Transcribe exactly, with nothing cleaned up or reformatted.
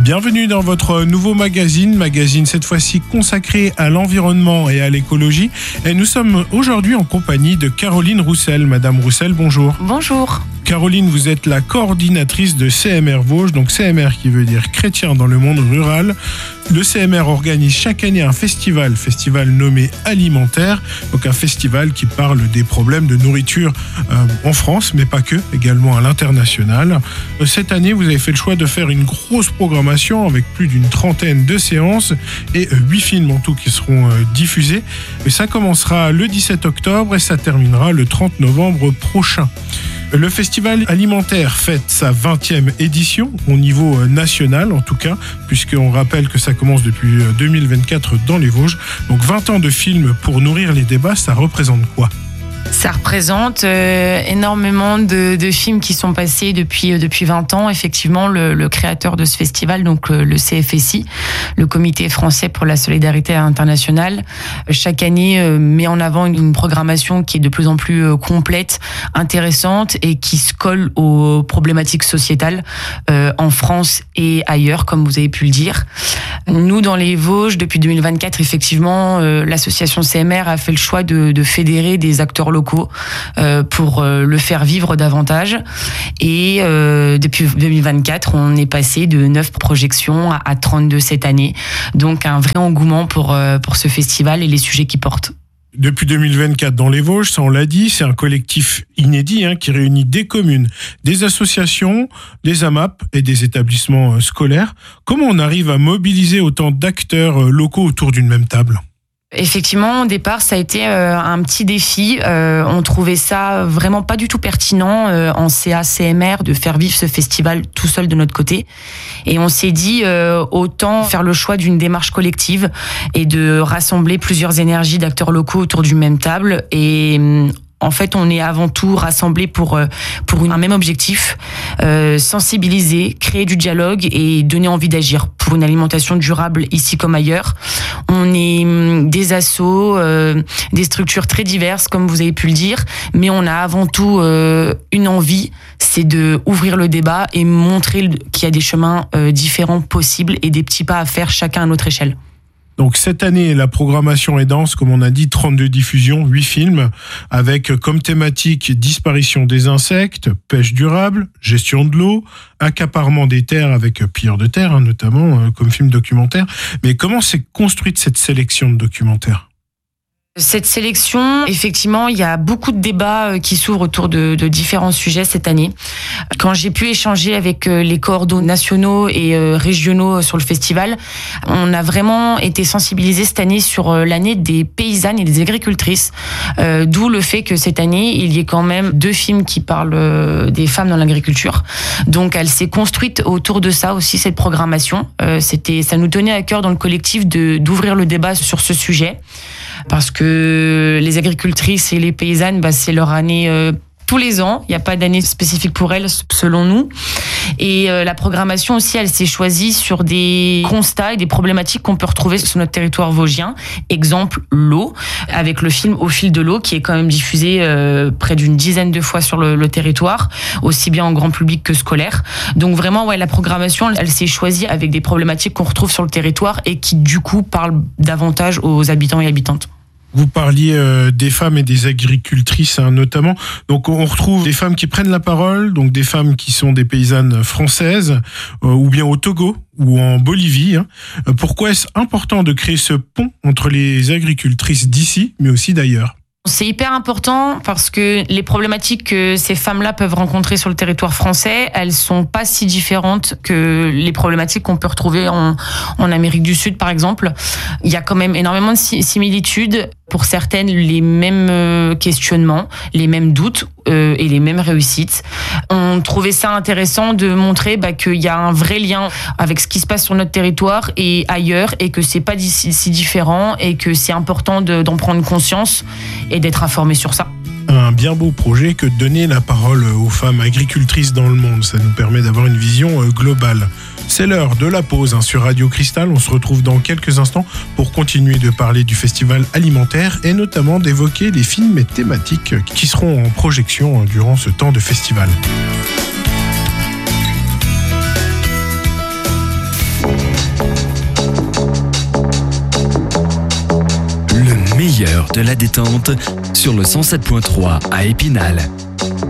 Bienvenue dans votre nouveau magazine, magazine cette fois-ci consacré à l'environnement et à l'écologie. Et nous sommes aujourd'hui en compagnie de Caroline Roussel. Madame Roussel, bonjour. Bonjour. Caroline, vous êtes la coordinatrice de C M R Vosges, donc C M R qui veut dire chrétien dans le monde rural. Le C M R organise chaque année un festival, festival nommé Alimentaire, donc un festival qui parle des problèmes de nourriture euh, en France, mais pas que, également à l'international. Cette année, vous avez fait le choix de faire une grosse programmation avec plus d'une trentaine de séances et huit films en tout qui seront euh, diffusés. Et ça commencera le dix-sept octobre et ça terminera le trente novembre prochain. Le festival alimentaire fête sa vingtième édition au niveau national en tout cas, puisqu'on rappelle que ça commence depuis deux mille vingt-quatre dans les Vosges. Donc vingt ans de films pour nourrir les débats, ça représente quoi ? Ça représente euh, énormément de, de films qui sont passés depuis, depuis vingt ans. Effectivement, le, le créateur de ce festival, donc le, le C F S I, le Comité français pour la solidarité internationale, chaque année euh, met en avant une, une programmation qui est de plus en plus euh, complète, intéressante et qui se colle aux problématiques sociétales euh, en France et ailleurs, comme vous avez pu le dire. Nous, dans les Vosges, depuis deux mille vingt-quatre, effectivement, euh, l'association C M R a fait le choix de, de fédérer des acteurs locaux euh, pour euh, le faire vivre davantage. Et euh, depuis deux mille vingt-quatre, on est passé de neuf projections à, à trente-deux cette année. Donc un vrai engouement pour, euh, pour ce festival et les sujets qu'il porte. Depuis deux mille vingt-quatre dans les Vosges, ça on l'a dit, c'est un collectif inédit hein, qui réunit des communes, des associations, des A M A P et des établissements scolaires. Comment on arrive à mobiliser autant d'acteurs locaux autour d'une même table ? Effectivement, au départ, ça a été euh, un petit défi. Euh, on trouvait ça vraiment pas du tout pertinent euh, en C A C M R de faire vivre ce festival tout seul de notre côté. Et on s'est dit euh, autant faire le choix d'une démarche collective et de rassembler plusieurs énergies d'acteurs locaux autour d'une même table. Et en fait, on est avant tout rassemblés pour pour un même objectif, euh, sensibiliser, créer du dialogue et donner envie d'agir pour une alimentation durable ici comme ailleurs. On est des assos, euh, des structures très diverses, comme vous avez pu le dire, mais on a avant tout euh, une envie, c'est de ouvrir le débat et montrer qu'il y a des chemins euh, différents possibles et des petits pas à faire chacun à notre échelle. Donc cette année, la programmation est dense, comme on a dit, trente-deux diffusions, huit films, avec comme thématique disparition des insectes, pêche durable, gestion de l'eau, accaparement des terres avec pilleurs de terre, hein, notamment comme film documentaire. Mais comment s'est construite cette sélection de documentaires ? Cette sélection, effectivement, il y a beaucoup de débats qui s'ouvrent autour de, de différents sujets cette année. Quand j'ai pu échanger avec les coordonnateurs nationaux et régionaux sur le festival, on a vraiment été sensibilisés cette année sur l'année des paysannes et des agricultrices, euh, d'où le fait que cette année, il y ait quand même deux films qui parlent des femmes dans l'agriculture. Donc, elle s'est construite autour de ça aussi, cette programmation. Euh, c'était, ça nous tenait à cœur dans le collectif de, d'ouvrir le débat sur ce sujet. Parce que les agricultrices et les paysannes, bah, c'est leur année euh, tous les ans. Il n'y a pas d'année spécifique pour elles, selon nous. Et euh, la programmation aussi, elle s'est choisie sur des constats et des problématiques qu'on peut retrouver sur notre territoire vosgien. Exemple, l'eau, avec le film Au fil de l'eau, qui est quand même diffusé euh, près d'une dizaine de fois sur le, le territoire, aussi bien en grand public que scolaire. Donc vraiment, ouais, la programmation, elle, elle s'est choisie avec des problématiques qu'on retrouve sur le territoire et qui, du coup, parlent davantage aux habitants et habitantes. Vous parliez euh, des femmes et des agricultrices hein, notamment. Donc on retrouve des femmes qui prennent la parole, donc des femmes qui sont des paysannes françaises, euh, ou bien au Togo ou en Bolivie. Hein. Pourquoi est-ce important de créer ce pont entre les agricultrices d'ici, mais aussi d'ailleurs ? C'est hyper important parce que les problématiques que ces femmes-là peuvent rencontrer sur le territoire français, elles sont pas si différentes que les problématiques qu'on peut retrouver en, en Amérique du Sud, par exemple. Il y a quand même énormément de similitudes. Pour certaines, les mêmes questionnements, les mêmes doutes euh, et les mêmes réussites. On trouvait ça intéressant de montrer bah, qu'il y a un vrai lien avec ce qui se passe sur notre territoire et ailleurs et que c'est pas si, si différent et que c'est important de, d'en prendre conscience et d'être informé sur ça. Un bien beau projet que de donner la parole aux femmes agricultrices dans le monde. Ça nous permet d'avoir une vision globale. C'est l'heure de la pause hein, sur Radio Cristal. On se retrouve dans quelques instants pour continuer de parler du festival alimentaire et notamment d'évoquer les films et thématiques qui seront en projection durant ce temps de festival. meilleur de la détente sur le cent sept point trois à Épinal.